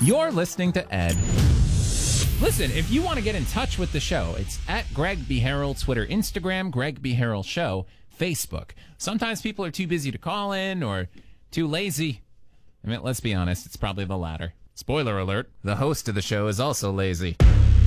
You're listening to Ed. Listen, if you want to get in touch with the show, it's at Greg B. Harrell, Twitter, Instagram, Greg B. Harrell Show, Facebook. Sometimes people are too busy to call in or too lazy. I mean, let's be honest, it's probably the latter. Spoiler alert, the host of the show is also lazy.